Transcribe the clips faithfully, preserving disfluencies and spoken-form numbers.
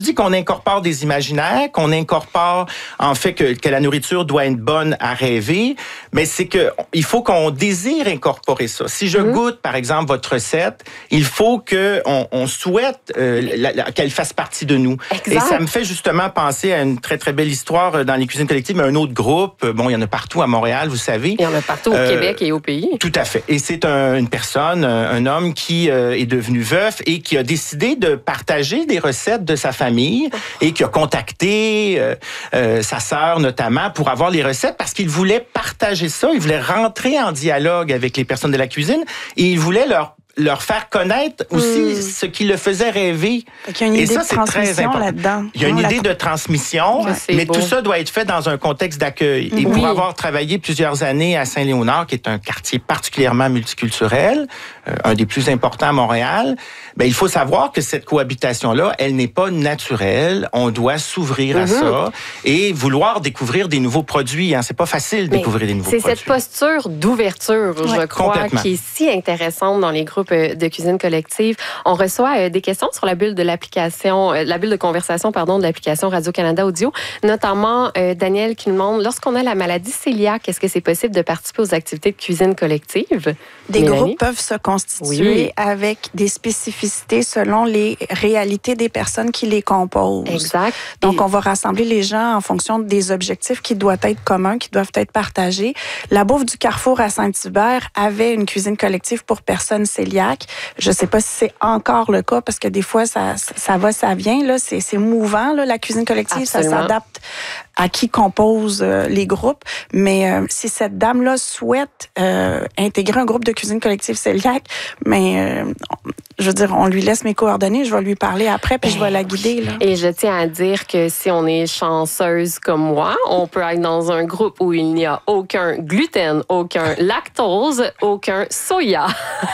dit qu'on incorpore des imaginaires, qu'on incorpore en fait que, que la nourriture doit être bonne à rêver, mais c'est que il faut qu'on désire incorporer ça. Si je mmh. goûte, par exemple, votre recette, il faut que on, on souhaite euh, la, la, qu'elle fasse partie de nous. Exact. Et ça me fait justement penser à une très très belle histoire dans les cuisines collectives, mais un autre groupe. Bon, il y en a partout à Montréal, vous savez. Il y en a partout au euh, Québec et au pays. Tout à fait. Et c'est un, une personne, un, un homme qui euh, est devenu veuf et qui a décidé de partager des recettes de sa famille. Et qui a contacté euh, euh, sa sœur notamment pour avoir les recettes parce qu'il voulait partager ça, il voulait rentrer en dialogue avec les personnes de la cuisine et il voulait leur leur faire connaître aussi mmh. ce qui le faisait rêver. Il y a une et idée ça, de c'est très important. Là-dedans. Il y a une non, idée la... de transmission, ouais, mais beau. tout ça doit être fait dans un contexte d'accueil. Mmh. Et pour oui. avoir travaillé plusieurs années à Saint-Léonard, qui est un quartier particulièrement multiculturel, euh, un des plus importants à Montréal, ben, il faut savoir que cette cohabitation-là, elle n'est pas naturelle. On doit s'ouvrir mmh. à ça et vouloir découvrir des nouveaux produits. Hein. C'est pas facile de mais découvrir des nouveaux c'est produits. C'est cette posture d'ouverture, ouais. je crois, qui est si intéressante dans les groupes de cuisine collective. On reçoit euh, des questions sur la bulle de l'application, euh, la bulle de conversation, pardon, de l'application Radio-Canada Audio, notamment euh, Daniel qui nous demande, lorsqu'on a la maladie cœliaque, est-ce que c'est possible de participer aux activités de cuisine collective? Des Mélanie? groupes peuvent se constituer oui. avec des spécificités selon les réalités des personnes qui les composent. Exact. Donc, Et... on va rassembler les gens en fonction des objectifs qui doivent être communs, qui doivent être partagés. La Bouffe du Carrefour à Saint-Hubert avait une cuisine collective pour personnes cœliaques. Je ne sais pas si c'est encore le cas parce que des fois, ça, ça va, ça vient. Là. C'est, c'est mouvant, là, la cuisine collective. Absolument. Ça s'adapte à qui compose euh, les groupes. Mais euh, si cette dame-là souhaite euh, intégrer un groupe de cuisine collective cœliaque, mais euh, je veux dire, on lui laisse mes coordonnées, je vais lui parler après, puis je vais la guider. Là. Et je tiens à dire que si on est chanceuse comme moi, on peut être dans un groupe où il n'y a aucun gluten, aucun lactose, aucun soya.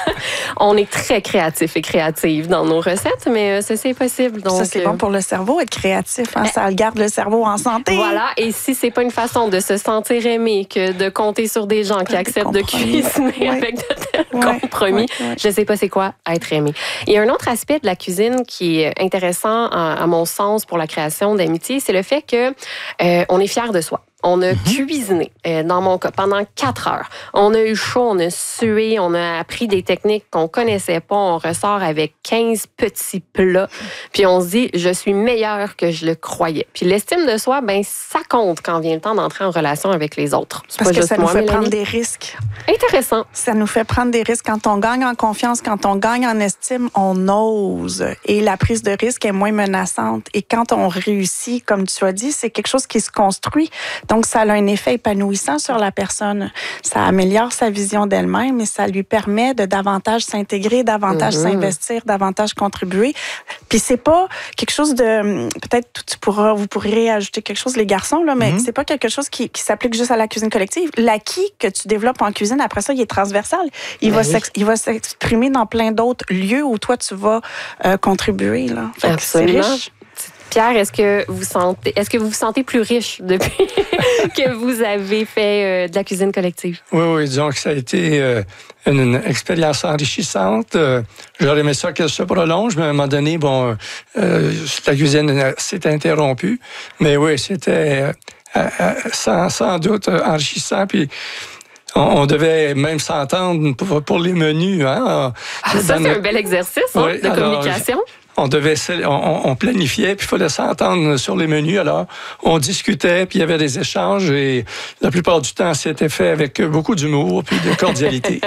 On est très créatif et créative dans nos recettes, mais ça, c'est possible. Donc, ça, c'est bon pour le cerveau, être créatif. Hein? Ça garde le cerveau en santé. Voilà. Et si c'est pas une façon de se sentir aimé que de compter sur des gens qui des acceptent de cuisiner ouais. avec de tels ouais. compromis, ouais. Ouais. je sais pas c'est quoi être aimé. Il y a un autre aspect de la cuisine qui est intéressant, à, à mon sens, pour la création d'amitié, c'est le fait que euh, on est fier de soi. On a mm-hmm. cuisiné, euh, dans mon cas, pendant quatre heures. On a eu chaud, on a sué, on a appris des techniques qu'on connaissait pas. On ressort avec quinze petits plats. Puis on se dit, je suis meilleure que je le croyais. Puis l'estime de soi, ben ça compte quand vient le temps d'entrer en relation avec les autres. C'est Parce pas que juste ça moi, nous fait Mélanie. Prendre des risques. Intéressant. Ça nous fait prendre des risques. Quand on gagne en confiance, quand on gagne en estime, on ose. Et la prise de risque est moins menaçante. Et quand on réussit, comme tu as dit, c'est quelque chose qui se construit. Donc, ça a un effet épanouissant sur la personne. Ça améliore sa vision d'elle-même et ça lui permet de davantage s'intégrer, davantage mm-hmm. s'investir, davantage contribuer. Puis c'est pas quelque chose de... Peut-être tu pourras, vous pourrez ajouter quelque chose, les garçons, là, mais mm-hmm. c'est pas quelque chose qui, qui s'applique juste à la cuisine collective. L'acquis que tu développes en cuisine, après ça, il est transversal. Il, ben va, oui. il va s'exprimer dans plein d'autres lieux où toi, tu vas euh, contribuer. Là. Fait que c'est riche. Pierre, est-ce que vous sentez, est-ce que vous vous sentez plus riche depuis que vous avez fait euh, de la cuisine collective? Oui, oui, disons que ça a été euh, une, une expérience enrichissante. Euh, j'aurais aimé ça qu'elle se prolonge, mais à un moment donné, bon, euh, la cuisine s'est interrompue. Mais oui, c'était euh, euh, sans, sans doute enrichissant. Puis on, on devait même s'entendre pour, pour les menus. Hein? Ah, ça, c'est un bel exercice hein, oui, de alors, communication. On devait, on, on planifiait, puis il fallait s'entendre sur les menus. Alors, on discutait, puis il y avait des échanges, et la plupart du temps, c'était fait avec beaucoup d'humour puis de cordialité.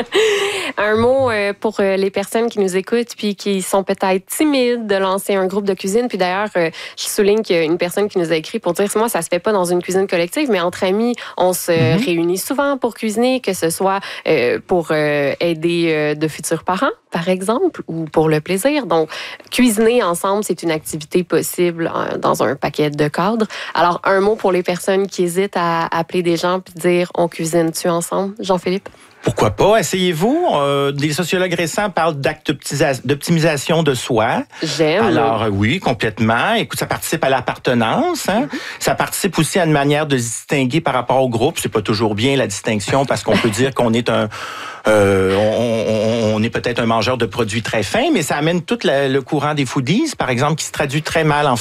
Un mot pour les personnes qui nous écoutent, puis qui sont peut-être timides de lancer un groupe de cuisine. Puis d'ailleurs, je souligne qu'il y a une personne qui nous a écrit pour dire, moi, ça se fait pas dans une cuisine collective, mais entre amis, on se mm-hmm. réunit souvent pour cuisiner, que ce soit pour aider de futurs parents, par exemple, ou pour le plaisir. Donc, cuisiner ensemble, c'est une activité possible dans un paquet de cadres. Alors, un mot pour les personnes qui hésitent à appeler des gens puis dire « on cuisine-tu ensemble ?» Jean-Philippe? Pourquoi pas? Essayez-vous. Euh, des sociologues récents parlent d'optimisation de soi. J'aime. Alors, euh, oui, complètement. Écoute, ça participe à l'appartenance. Hein? Mm-hmm. Ça participe aussi à une manière de se distinguer par rapport au groupe. C'est pas toujours bien, la distinction, parce qu'on peut dire qu'on est un... Euh, on, on, on est peut-être un mangeur de produits très fins, mais ça amène tout la, le courant des foodies, par exemple, qui se traduit très mal en